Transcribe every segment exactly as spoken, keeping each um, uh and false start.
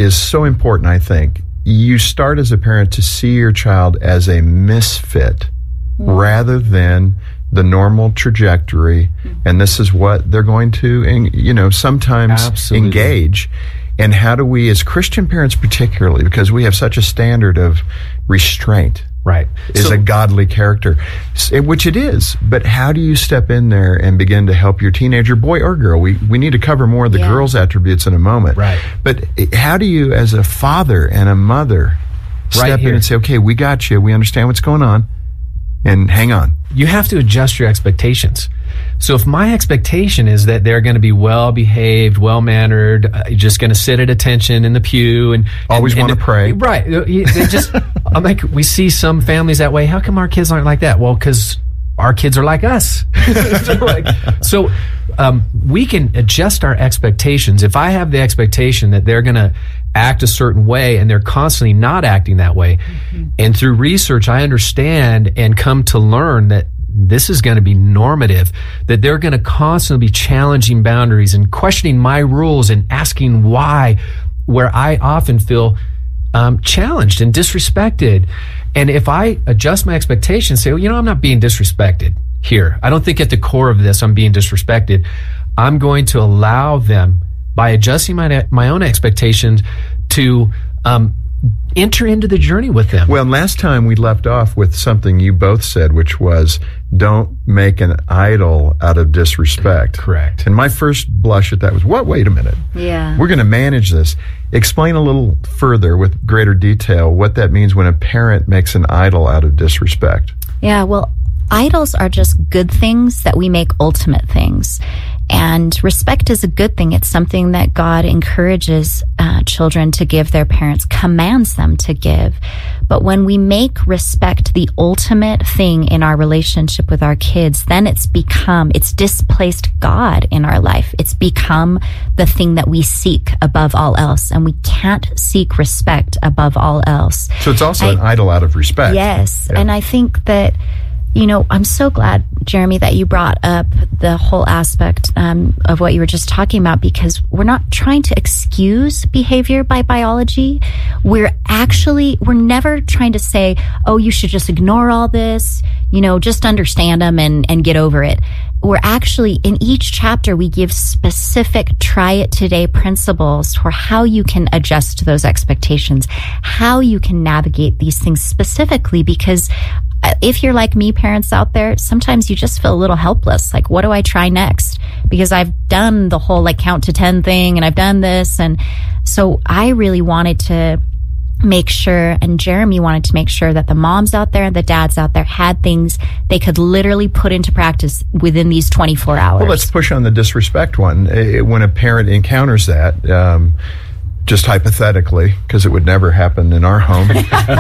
is so important, I think. You start as a parent to see your child as a misfit mm-hmm. rather than the normal trajectory, mm-hmm. and this is what they're going to, you know, sometimes Absolutely. engage. And how do we, as Christian parents particularly, because we have such a standard of restraint, right, is so, a godly character, which it is. But how do you step in there and begin to help your teenager, boy or girl? We we need to cover more of the yeah. girls' attributes in a moment. Right. But how do you, as a father and a mother, step right in and say, okay, we got you, we understand what's going on, and hang on. You have to adjust your expectations. So if my expectation is that they're going to be well-behaved, well-mannered, uh, just going to sit at attention in the pew and always and, want and, to pray, right? They just, I'm like, we see some families that way. How come our kids aren't like that? Well, because our kids are like us. so like, so um, we can adjust our expectations. If I have the expectation that they're going to act a certain way and they're constantly not acting that way, mm-hmm. and through research, I understand and come to learn that this is going to be normative, that they're going to constantly be challenging boundaries and questioning my rules and asking why, where I often feel um, challenged and disrespected. And if I adjust my expectations, say, well, you know, I'm not being disrespected here. I don't think at the core of this I'm being disrespected. I'm going to allow them, by adjusting my my own expectations, to um, enter into the journey with them. Well, last time we left off with something you both said, which was, don't make an idol out of disrespect. Correct. And my first blush at that was, what? Wait a minute. Yeah. We're going to manage this. Explain a little further with greater detail what that means when a parent makes an idol out of disrespect. Yeah, well, idols are just good things that we make ultimate things. And respect is a good thing. It's something that God encourages uh, children to give their parents, commands them to give. But when we make respect the ultimate thing in our relationship with our kids, then it's become, it's displaced God in our life. It's become the thing that we seek above all else. And we can't seek respect above all else. So it's also I, an idol out of respect. Yes. Yeah. And I think that, you know, I'm so glad, Jeremy, that you brought up the whole aspect um, of what you were just talking about, because we're not trying to excuse behavior by biology. We're actually, we're never trying to say, oh, you should just ignore all this, you know, just understand them and, and get over it. We're actually, in each chapter, we give specific try it today principles for how you can adjust to those expectations, how you can navigate these things specifically, because if you're like me, parents out there, sometimes you just feel a little helpless. Like, what do I try next? Because I've done the whole like count to ten thing and I've done this. And so I really wanted to make sure, and Jeremy wanted to make sure, that the moms out there and the dads out there had things they could literally put into practice within these twenty-four hours. Well, let's push on the disrespect one. When a parent encounters that, um, just hypothetically, because it would never happen in our home.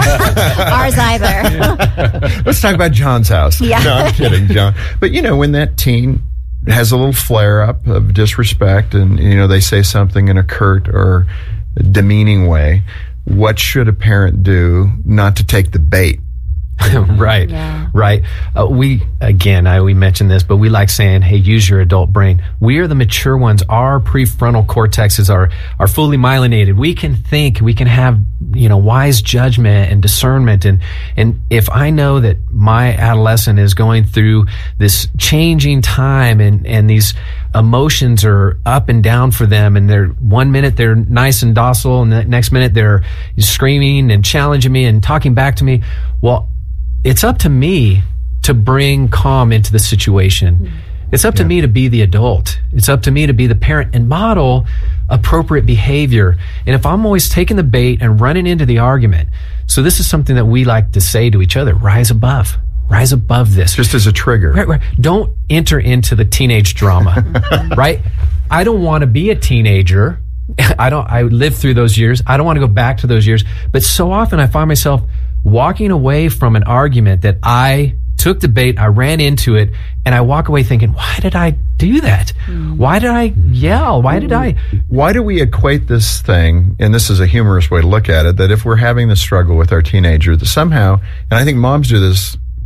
Ours either. Let's talk about John's house. Yeah. No, I'm kidding, John. But, you know, when that teen has a little flare-up of disrespect and, you know, they say something in a curt or demeaning way, what should a parent do not to take the bait? right, yeah. right. Uh, we, again, I, we mentioned this, but we like saying, hey, use your adult brain. We are the mature ones. Our prefrontal cortexes are, are fully myelinated. We can think, we can have, you know, wise judgment and discernment. And, and if I know that my adolescent is going through this changing time and, and these emotions are up and down for them, and they're one minute they're nice and docile, and the next minute they're screaming and challenging me and talking back to me, well, it's up to me to bring calm into the situation. Mm-hmm. It's up to yeah. me to be the adult. It's up to me to be the parent and model appropriate behavior. And if I'm always taking the bait and running into the argument, so this is something that we like to say to each other, rise above. Rise above this. Just as a trigger. Right, right. Don't enter into the teenage drama, right? I don't want to be a teenager. I don't, I lived through those years. I don't want to go back to those years. But so often I find myself walking away from an argument that I took the bait, I ran into it, and I walk away thinking, why did I do that? Mm. Why did I yell? Why did I? Why do we equate this thing, and this is a humorous way to look at it, that if we're having the struggle with our teenager, that somehow, and I think moms do this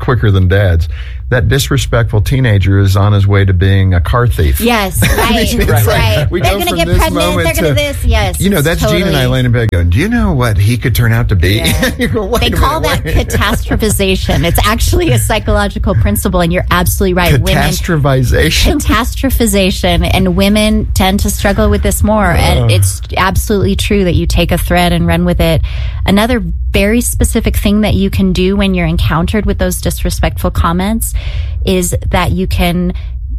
quicker than dads. That disrespectful teenager is on his way to being a car thief. Yes, right, right. right. We they're go going to from get this pregnant, moment they're going to this, yes. You know, that's totally. Gene and I laying in bed going, do you know what he could turn out to be? Yeah. You go, they call minute, that catastrophization. It's actually a psychological principle, and you're absolutely right. Catastrophization? Women, catastrophization, and women tend to struggle with this more, uh. and it's absolutely true that you take a thread and run with it. Another very specific thing that you can do when you're encountered with those disrespectful comments is that you can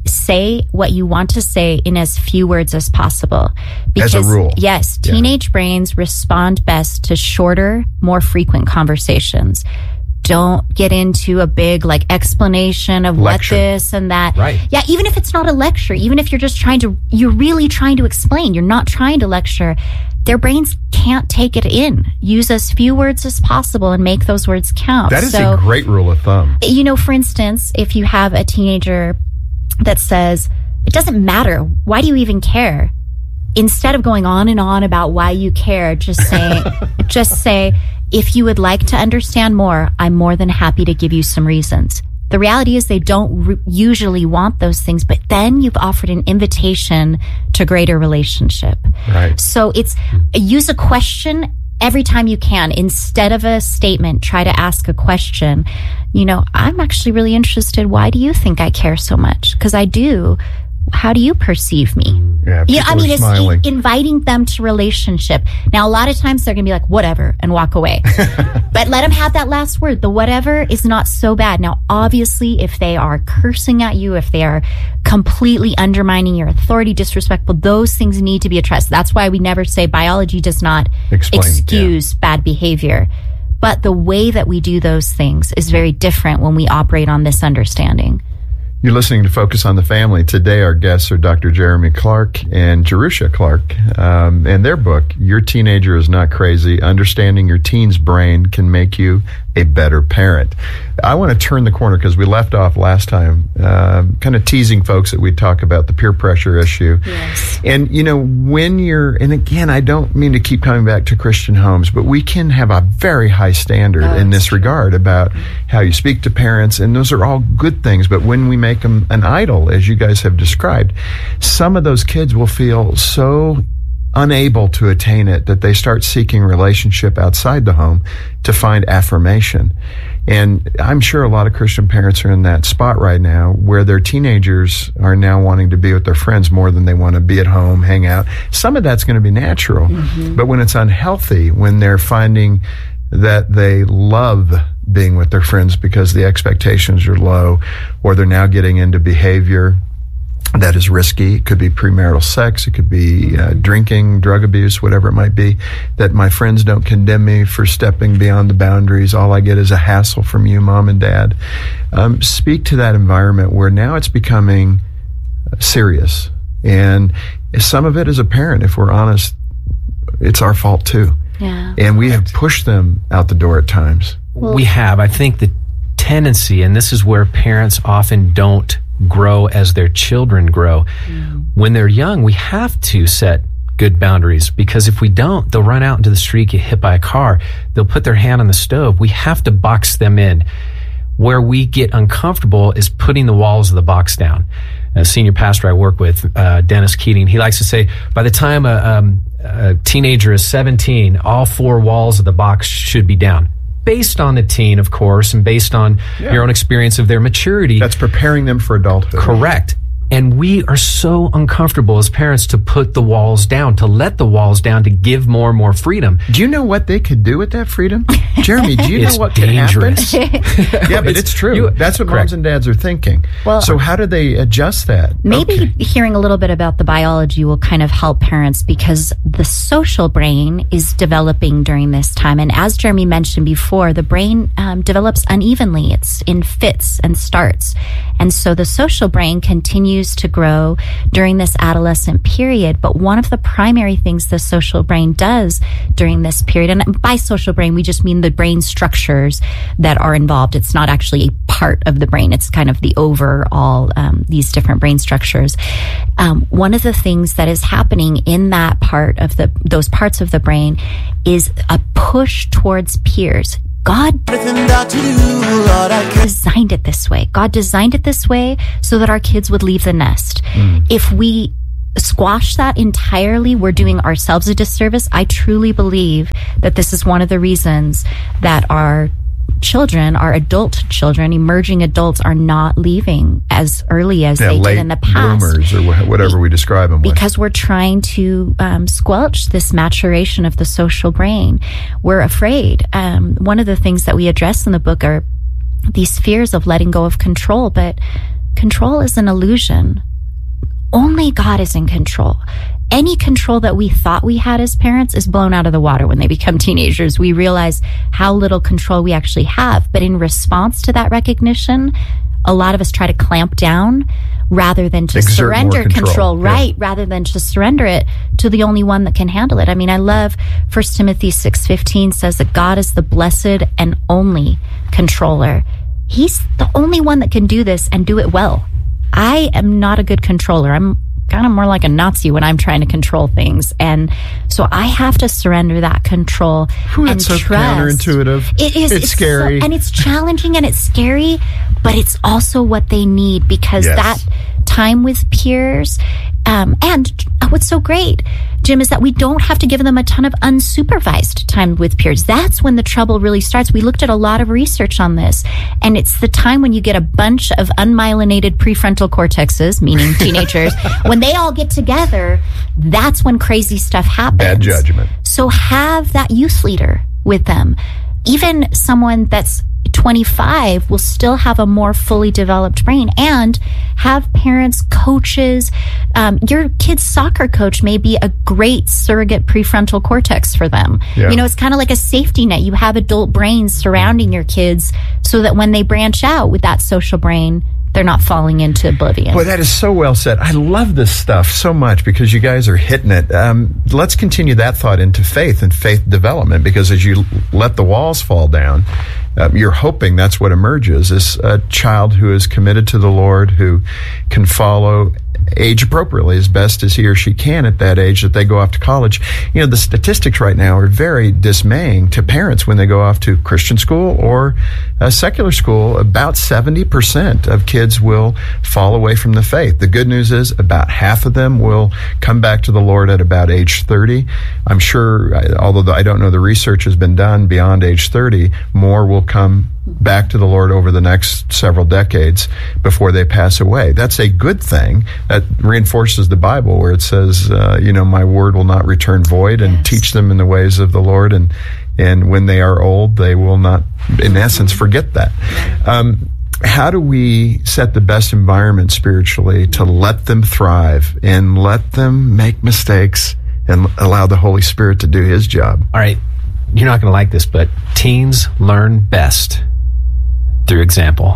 say what you want to say in as few words as possible. Because, as a rule. Yes, teenage yeah. brains respond best to shorter, more frequent conversations. Don't get into a big like explanation of lecture. What this and that. Right. Yeah, even if it's not a lecture, even if you're just trying to, you're really trying to explain, you're not trying to lecture, their brains can't take it in. Use as few words as possible and make those words count. That is so, a great rule of thumb. You know, for instance, if you have a teenager that says, it doesn't matter, why do you even care? Instead of going on and on about why you care, just say, just say, if you would like to understand more, I'm more than happy to give you some reasons. The reality is they don't re- usually want those things, but then you've offered an invitation to greater relationship. Right. So it's use a question every time you can. Instead of a statement, try to ask a question. You know, I'm actually really interested. Why do you think I care so much? Because I do. How do you perceive me? Yeah, you know, I mean, it's smiling. inviting them to relationship. Now, a lot of times they're going to be like, whatever, and walk away. But let them have that last word. The whatever is not so bad. Now, obviously, if they are cursing at you, if they are completely undermining your authority, disrespectful, those things need to be addressed. That's why we never say biology does not Explain, excuse yeah. bad behavior. But the way that we do those things is very different when we operate on this understanding. You're listening to Focus on the Family. Today, our guests are Doctor Jeremy Clark and Jerusha Clark. Um, and their book, Your Teenager is Not Crazy, Understanding Your Teen's Brain Can Make You a Better Parent. I want to turn the corner because we left off last time uh, kind of teasing folks that we'd talk about the peer pressure issue. Yes. And, you know, when you're, and again, I don't mean to keep coming back to Christian homes, but we can have a very high standard oh, in this true. regard about how you speak to parents, and those are all good things. But when we make them an idol, as you guys have described, some of those kids will feel so unable to attain it that they start seeking relationship outside the home to find affirmation. And I'm sure a lot of Christian parents are in that spot right now where their teenagers are now wanting to be with their friends more than they want to be at home, hang out. Some of that's going to be natural, mm-hmm. but when it's unhealthy, when they're finding that they love being with their friends because the expectations are low, or they're now getting into behavior that is risky. It could be premarital sex. It could be uh, drinking, drug abuse, whatever it might be, that my friends don't condemn me for stepping beyond the boundaries. All I get is a hassle from you, mom and dad. Um, speak to that environment where now it's becoming serious. And some of it as a parent, if we're honest, it's our fault too. Yeah. And we have pushed them out the door at times. Well, we have. I think the tendency, and this is where parents often don't grow as their children grow. Mm. When they're young, we have to set good boundaries, because if we don't, they'll run out into the street, get hit by a car. They'll put their hand on the stove. We have to box them in. Where we get uncomfortable is putting the walls of the box down. A senior pastor I work with, uh, Dennis Keating, he likes to say, by the time a, um, a teenager is seventeen, all four walls of the box should be down. Based on the teen, of course, and based on yeah. your own experience of their maturity. That's preparing them for adulthood. Correct. And we are so uncomfortable as parents to put the walls down, to let the walls down, to give more and more freedom. Do you know what they could do with that freedom? Jeremy, do you it's know what dangerous. could happen? Yeah, but it's, it's true. You, That's what correct. moms and dads are thinking. Well, so how do they adjust that? Maybe okay. hearing a little bit about the biology will kind of help parents, because the social brain is developing during this time. And as Jeremy mentioned before, the brain um, develops unevenly. It's in fits and starts. And so the social brain continues to grow during this adolescent period. But one of the primary things the social brain does during this period, and by social brain, we just mean the brain structures that are involved. It's not actually a part of the brain. It's kind of the overall, um, these different brain structures. Um, one of the things that is happening in that part of the, those parts of the brain is a push towards peers. God designed it this way. God designed it this way so that our kids would leave the nest. Mm. If we squash that entirely, we're doing ourselves a disservice. I truly believe that this is one of the reasons that our children, our adult children, emerging adults, are not leaving as early as yeah, they late did in the past. Bloomers or whatever we describe them with. Because we're trying to um, squelch this maturation of the social brain. We're afraid. Um, one of the things that we address in the book are these fears of letting go of control, but control is an illusion. Only God is in control. Any control that we thought we had as parents is blown out of the water when they become teenagers. We realize how little control we actually have. But in response to that recognition, a lot of us try to clamp down rather than to Exert surrender control, control yeah. right? Rather than to surrender it to the only one that can handle it. I mean, I love First Timothy six fifteen says that God is the blessed and only controller. He's the only one that can do this and do it well. I am not a good controller. I'm kind of more like a Nazi when I'm trying to control things. And so I have to surrender that control Ooh, and that's so trust. counterintuitive. It is. It's, it's scary. So, and it's challenging and it's scary, but it's also what they need because yes. that time with peers, um, and what's so great, Jim, is that we don't have to give them a ton of unsupervised time with peers. That's when the trouble really starts. We looked at a lot of research on this, and it's the time when you get a bunch of unmyelinated prefrontal cortexes, meaning teenagers, when they all get together, that's when crazy stuff happens. Bad judgment. So have that youth leader with them. Even someone that's twenty-five will still have a more fully developed brain, and have parents, coaches. Um, your kid's soccer coach may be a great surrogate prefrontal cortex for them. Yeah. You know, it's kind of like a safety net. You have adult brains surrounding your kids so that when they branch out with that social brain, they're not falling into oblivion. Boy, that is so well said. I love this stuff so much because you guys are hitting it. Um, let's continue that thought into faith and faith development, because as you let the walls fall down, uh, you're hoping that's what emerges, is a child who is committed to the Lord, who can follow age appropriately as best as he or she can at that age that they go off to college. You know, the statistics right now are very dismaying to parents when they go off to Christian school or a secular school. About seventy percent of kids will fall away from the faith. The good news is about half of them will come back to the Lord at about age thirty. I'm sure, although I don't know the research has been done beyond age thirty, more will come back to the Lord over the next several decades before they pass away. That's a good thing. That reinforces the Bible where it says, uh, you know, my word will not return void, and yes. teach them in the ways of the Lord. And, and when they are old, they will not, in essence, forget that. Um, how do we set the best environment spiritually to let them thrive and let them make mistakes and allow the Holy Spirit to do His job? All right. You're not going to like this, but teens learn best through example.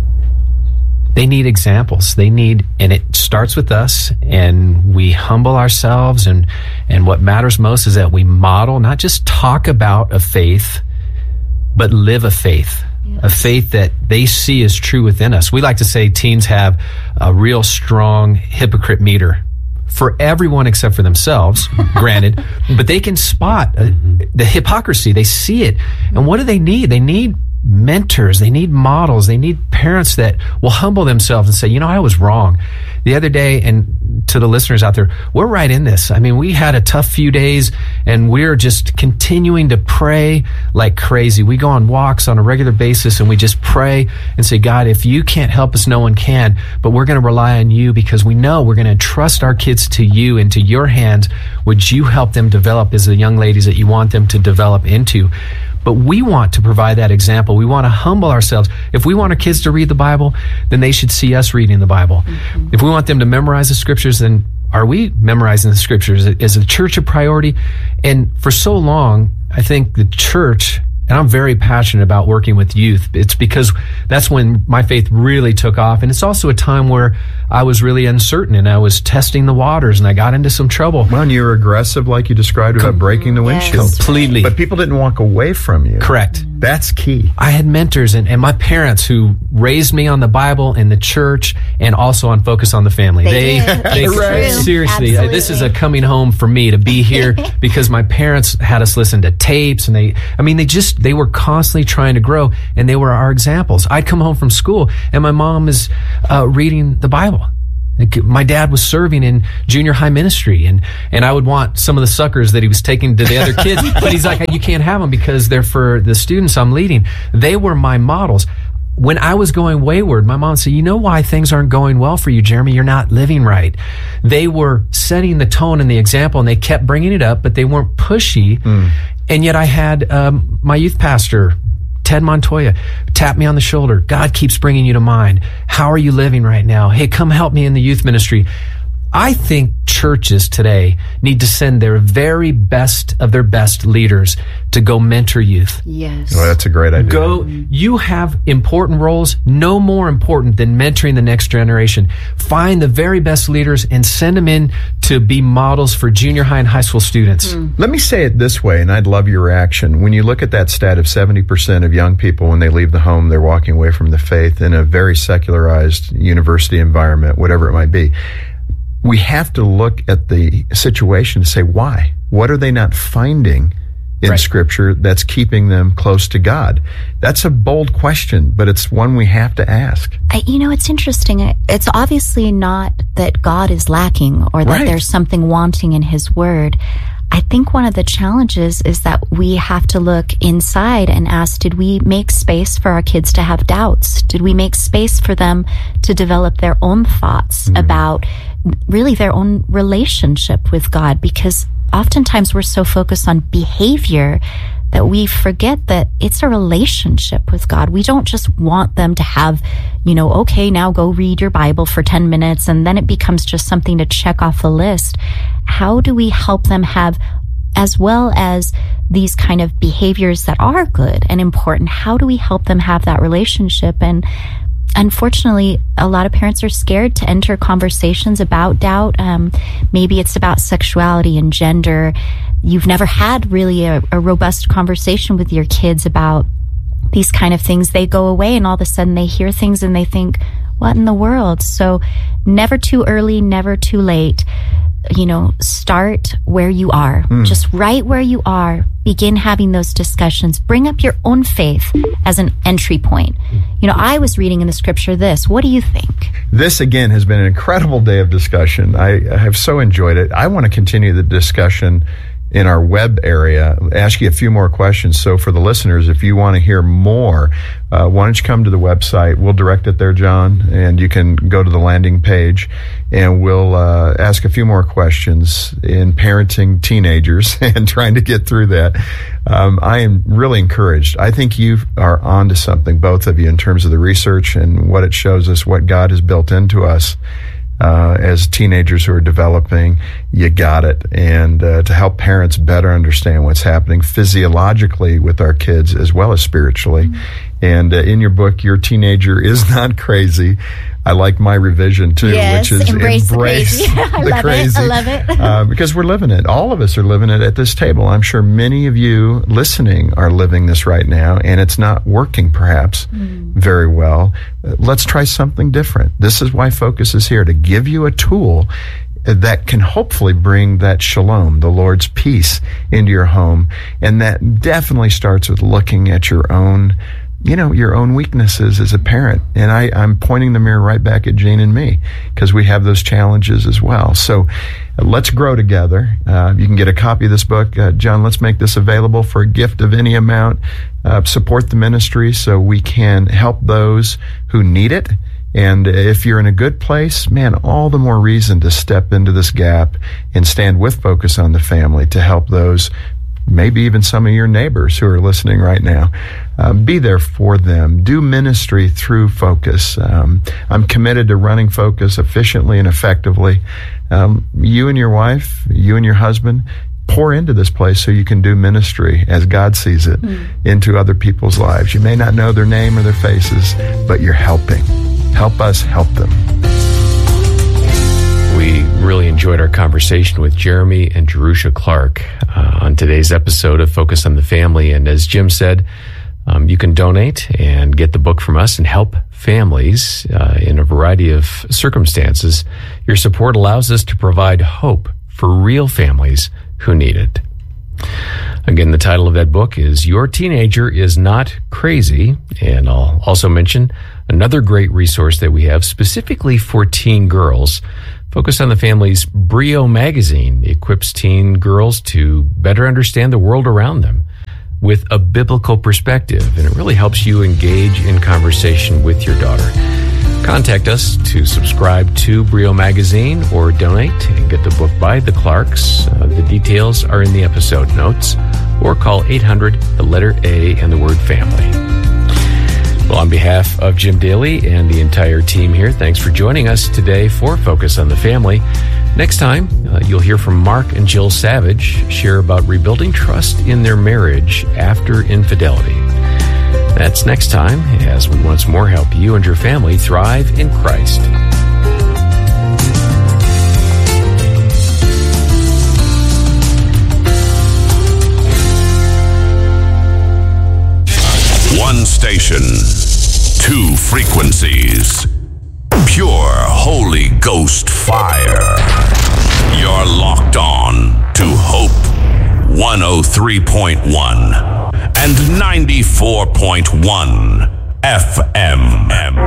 They need examples. They need, and it starts with us, and we humble ourselves, and, and what matters most is that we model, not just talk about a faith, but live a faith. Yes. A faith that they see is true within us. We like to say teens have a real strong hypocrite meter for everyone except for themselves, granted, but they can spot uh, the hypocrisy. They see it. And what do they need? They need mentors. They need models. They need parents that will humble themselves and say, you know, I was wrong. The other day, and to the listeners out there, we're right in this. I mean, we had a tough few days, and we're just continuing to pray like crazy. We go on walks on a regular basis, and we just pray and say, God, if you can't help us, no one can, but we're going to rely on you because we know we're going to trust our kids to you and to your hands. Would you help them develop as the young ladies that you want them to develop into? But we want to provide that example. We want to humble ourselves. If we want our kids to read the Bible, then they should see us reading the Bible. Mm-hmm. If we want them to memorize the scriptures, then are we memorizing the scriptures? Is the church a priority? And for so long, I think the church, and I'm very passionate about working with youth. It's because that's when my faith really took off. And it's also a time where I was really uncertain and I was testing the waters and I got into some trouble. Well, and you were aggressive like you described about breaking the windshield. Completely. But people didn't walk away from you. Correct. That's key. I had mentors and, and my parents who raised me on the Bible and the church and also on Focus on the Family. They, they, they right. seriously, Absolutely. This is a coming home for me to be here because my parents had us listen to tapes and they, I mean, they just, they were constantly trying to grow and they were our examples. I'd come home from school and my mom is uh, reading the Bible. My dad was serving in junior high ministry, and, and I would want some of the suckers that he was taking to the other kids, but he's like, you can't have them because they're for the students I'm leading. They were my models. When I was going wayward, my mom said, you know why things aren't going well for you, Jeremy? You're not living right. They were setting the tone and the example, and they kept bringing it up, but they weren't pushy. Mm. And yet I had um, my youth pastor, Ted Montoya, tap me on the shoulder. God keeps bringing you to mind. How are you living right now? Hey, come help me in the youth ministry. I think churches today need to send their very best of their best leaders to go mentor youth. Yes. Well, that's a great idea. Go. You have important roles, no more important than mentoring the next generation. Find the very best leaders and send them in to be models for junior high and high school students. Mm. Let me say it this way, and I'd love your reaction. When you look at that stat of seventy percent of young people, when they leave the home, they're walking away from the faith in a very secularized university environment, whatever it might be. We have to look at the situation to say, why? What are they not finding in right. Scripture that's keeping them close to God? That's a bold question, but it's one we have to ask. I, you know, it's interesting. It's obviously not that God is lacking or that right. there's something wanting in His Word. I think one of the challenges is that we have to look inside and ask, did we make space for our kids to have doubts? Did we make space for them to develop their own thoughts mm. about really their own relationship with God? Because oftentimes we're so focused on behavior that we forget that it's a relationship with God. We don't just want them to have, you know, okay, now go read your Bible for ten minutes, and then it becomes just something to check off the list. How do we help them have, as well as these kind of behaviors that are good and important, how do we help them have that relationship? And unfortunately, a lot of parents are scared to enter conversations about doubt. Um, maybe it's about sexuality and gender. You've never had really a, a robust conversation with your kids about these kind of things. They go away and all of a sudden they hear things and they think, what in the world? So never too early, never too late. You know, start where you are. Mm. Just right where you are. Begin having those discussions. Bring up your own faith as an entry point. You know, I was reading in the Scripture this. What do you think? This, again, has been an incredible day of discussion. I, I have so enjoyed it. I want to continue the discussion in our web area, ask you a few more questions. So for the listeners, if you want to hear more, uh, why don't you come to the website? We'll direct it there, John, and you can go to the landing page, and we'll uh, ask a few more questions in parenting teenagers and trying to get through that. Um, I am really encouraged. I think you are onto something, both of you, in terms of the research and what it shows us, what God has built into us. Uh, as teenagers who are developing, you got it. And uh, to help parents better understand what's happening physiologically with our kids as well as spiritually. Mm-hmm. And uh, in your book, Your Teenager is Not Crazy. I like my revision too, yes, which is embrace, embrace the crazy. I the love crazy. it. I love it. uh, because we're living it. All of us are living it at this table. I'm sure many of you listening are living this right now, and it's not working perhaps mm. very well. Uh, let's try something different. This is why Focus is here, to give you a tool that can hopefully bring that shalom, the Lord's peace, into your home. And that definitely starts with looking at your own you know, your own weaknesses as a parent. And I, I'm pointing the mirror right back at Jane and me, because we have those challenges as well. So uh, let's grow together. Uh, you can get a copy of this book. Uh, John, let's make this available for a gift of any amount. Uh, support the ministry so we can help those who need it. And if you're in a good place, man, all the more reason to step into this gap and stand with Focus on the Family to help those, maybe even some of your neighbors who are listening right now. Uh, be there for them. Do ministry through Focus. Um, I'm committed to running Focus efficiently and effectively. Um, you and your wife, you and your husband, pour into this place so you can do ministry as God sees it mm. into other people's lives. You may not know their name or their faces, but you're helping. Help us help them. We really enjoyed our conversation with Jeremy and Jerusha Clark uh, on today's episode of Focus on the Family. And as Jim said, Um, you can donate and get the book from us and help families uh, in a variety of circumstances. Your support allows us to provide hope for real families who need it. Again, the title of that book is Your Teenager is Not Crazy. And I'll also mention another great resource that we have specifically for teen girls. Focus on the Family's Brio magazine equips teen girls to better understand the world around them with a biblical perspective, and it really helps you engage in conversation with your daughter. Contact us to subscribe to Brio Magazine or donate and get the book by the Clarks. Uh, the details are in the episode notes, or call eight hundred, the letter A, and the word family. Well, on behalf of Jim Daly and the entire team here, thanks for joining us today for Focus on the Family. Next time, uh, you'll hear from Mark and Jill Savage share about rebuilding trust in their marriage after infidelity. That's next time, as we once more help you and your family thrive in Christ. One station, two frequencies. Pure Holy Ghost fire. You're locked on to Hope one oh three point one and ninety-four point one F M.